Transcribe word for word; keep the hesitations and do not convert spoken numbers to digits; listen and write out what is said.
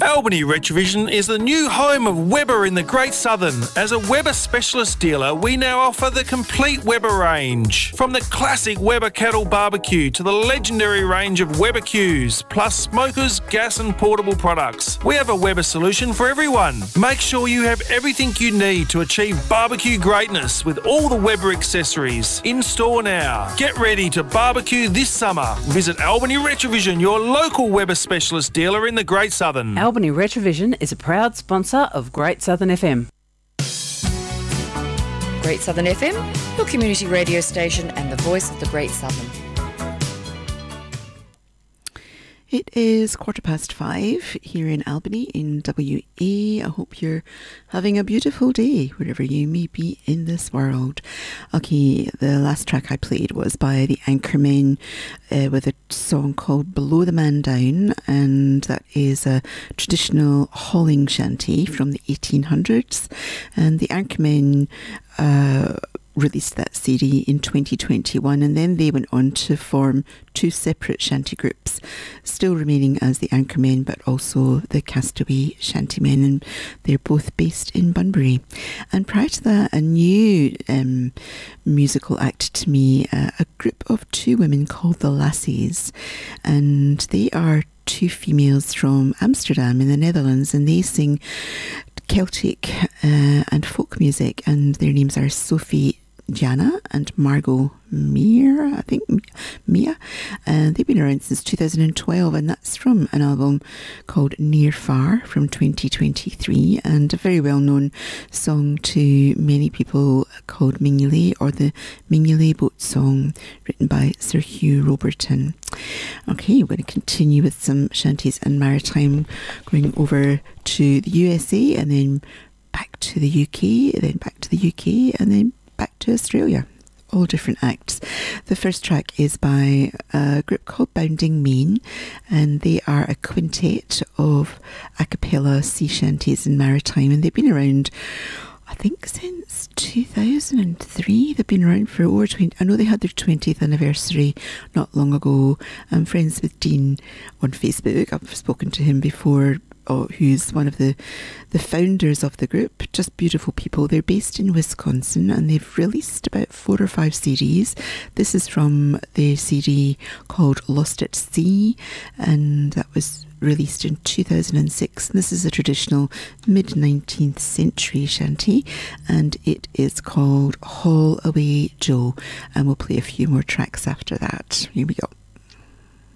Albany Retrovision is the new home of Weber in the Great Southern. As a Weber specialist dealer, we now offer the complete Weber range. From the classic Weber Cattle Barbecue to the legendary range of Weber Qs, plus smokers, gas and portable products. We have a Weber solution for everyone. Make sure you have everything you need to achieve barbecue greatness with all the Weber accessories. In store now. Get ready to barbecue this summer. Visit Albany Retrovision, your local Weber specialist dealer in the Great Southern. Albany Retrovision is a proud sponsor of Great Southern F M. Great Southern F M, your community radio station and the voice of the Great Southern. It is quarter past five here in Albany in W A. I hope you're having a beautiful day wherever you may be in this world. Okay, the last track I played was by the Anchormen uh, with a song called Below the Man Down, and that is a traditional hauling shanty from the eighteen hundreds. And the Anchormen uh, released that C D in twenty twenty-one, and then they went on to form two separate shanty groups, still remaining as the Anchormen but also the Castaway Shantymen, and they're both based in Bunbury. And prior to that, a new um, musical act to me, uh, a group of two women called the Lassies, and they are two females from Amsterdam in the Netherlands, and they sing Celtic uh, and folk music, and their names are Sophie Jana and Margot Mia, I think, Mia. And they've been around since two thousand twelve, and that's from an album called Near Far from twenty twenty-three, and a very well-known song to many people called Mignolet, or the Mignolet Boat Song, written by Sir Hugh Roberton. Okay, we're going to continue with some shanties and maritime, going over to the U S A and then back to the U K, then back to the U K, and then back to Australia. All different acts. The first track is by a group called Bounding Main, and they are a quintet of a cappella sea shanties and maritime, and they've been around, I think, since two thousand three. They've been around for over twenty. I know they had their twentieth anniversary not long ago. I'm friends with Dean on Facebook. I've spoken to him before. Oh, who's one of the, the founders of the group. Just beautiful people. They're based in Wisconsin, and they've released about four or five C Ds. This is from the C D called Lost at Sea, and that was released in two thousand six. This is a traditional mid-nineteenth century shanty, and it is called Haul Away Joe, and we'll play a few more tracks after that. Here we go.